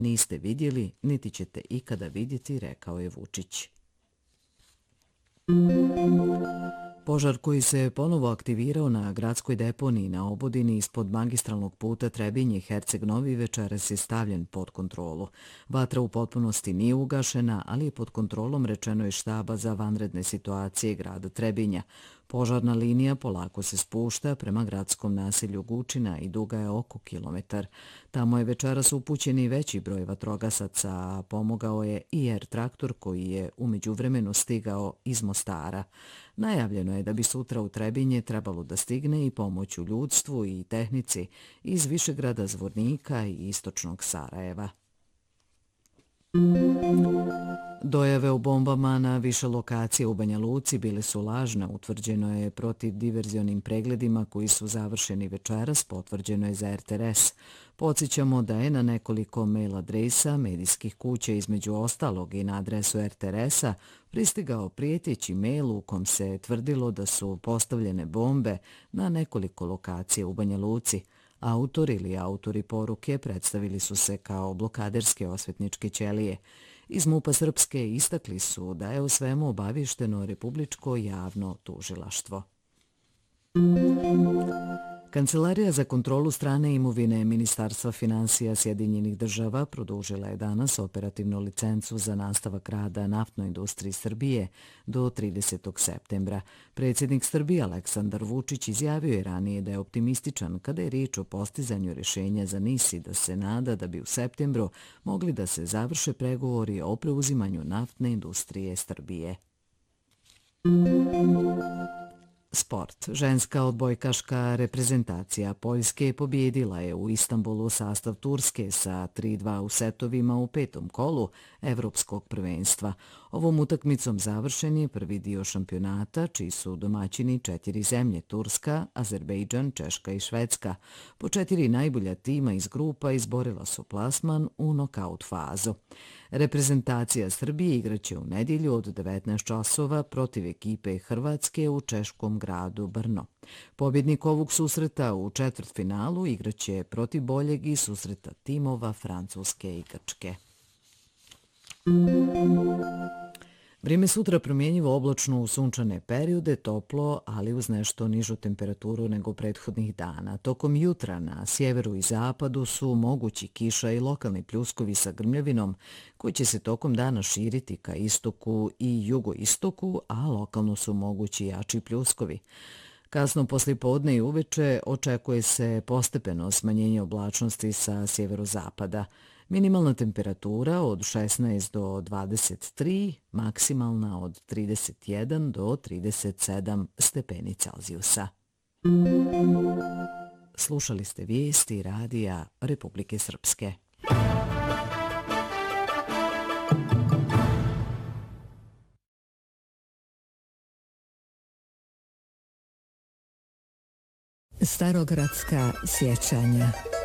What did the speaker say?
niste vidjeli, niti ćete ikada vidjeti, rekao je Vučić. Požar koji se ponovo aktivirao na gradskoj deponiji na Obodini ispod magistralnog puta Trebinje-Herceg-Novi večeras je stavljen pod kontrolu. Vatra u potpunosti nije ugašena, ali je pod kontrolom, rečeno je štaba za vanredne situacije grada Trebinja. Požarna linija polako se spušta prema gradskom naselju Gučina i duga je oko kilometar. Tamo je večeras upućen i veći broj vatrogasaca, a pomogao je i R-traktor koji je u međuvremenu stigao iz Mostara. Najavljeno je da bi sutra u Trebinje trebalo da stigne i pomoć u ljudstvu i tehnici iz Višegrada, Zvornika i istočnog Sarajeva. Dojave o bombama na više lokacije u Banja Luci bile su lažne, utvrđeno je protiv diverzionim pregledima koji su završeni večeras, potvrđeno je za RTRS. Podsjećamo da je na nekoliko mail adresa medijskih kuća, između ostalog i na adresu RTRS-a, pristigao prijeteći mail u kom se tvrdilo da su postavljene bombe na nekoliko lokacija u Banja Luci. Autor ili autori poruke predstavili su se kao blokaderske osvetničke ćelije. Iz MUP-a Srpske istakli su da je o svemu obavješteno Republičko javno tužilaštvo. Kancelarija za kontrolu strane imovine Ministarstva finansija Sjedinjenih država produžila je danas operativnu licencu za nastavak rada naftnoj industriji Srbije do 30. septembra. Predsjednik Srbije Aleksandar Vučić izjavio je ranije da je optimističan kada je riječ o postizanju rješenja za NIS i da se nada da bi u septembru mogli da se završe pregovori o preuzimanju naftne industrije Srbije. Sport. Ženska odbojkaška reprezentacija Poljske pobjedila je u Istanbulu sastav Turske sa 3:2 u setovima u 5. kolu Evropskog prvenstva. Ovom utakmicom završen je prvi dio šampionata, čiji su domaćini 4 zemlje: Turska, Azerbejdžan, Češka i Švedska. Po 4 najbolja tima iz grupa izborila su plasman u nokaut fazu. Reprezentacija Srbije igraće u nedjelju od 19 časova protiv ekipe Hrvatske u češkom gradu Brno. Pobjednik ovog susreta u četvrtfinalu igraće protiv boljeg i susreta timova Francuske i Grčke. Vrijeme sutra promjenjivo, oblačno u sunčane periode, toplo, ali uz nešto nižu temperaturu nego prethodnih dana. Tokom jutra na sjeveru i zapadu su mogući kiša i lokalni pljuskovi sa grmljavinom, koji će se tokom dana širiti ka istoku i jugoistoku, a lokalno su mogući jači pljuskovi. Kasno poslijepodne i uveče očekuje se postepeno smanjenje oblačnosti sa sjeverozapada. Minimalna temperatura od 16 do 23, maksimalna od 31 do 37 stepeni Celzijusa. Slušali ste vijesti radija Republike Srpske. Starogradska sjećanja.